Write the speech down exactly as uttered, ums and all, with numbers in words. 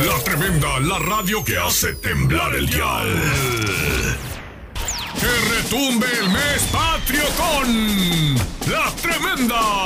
La Tremenda, la radio que hace temblar el dial. Que retumbe el mes patrio con La Tremenda.